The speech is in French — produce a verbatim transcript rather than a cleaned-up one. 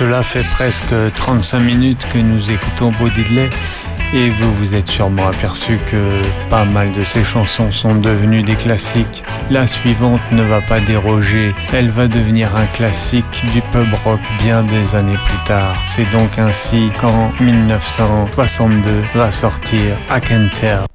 Cela fait presque trente-cinq minutes que nous écoutons Bo Diddley et vous vous êtes sûrement aperçu que pas mal de ces chansons sont devenues des classiques. La suivante ne va pas déroger, elle va devenir un classique du pub rock bien des années plus tard. C'est donc ainsi qu'en mille neuf cent soixante-deux va sortir I Can Tell.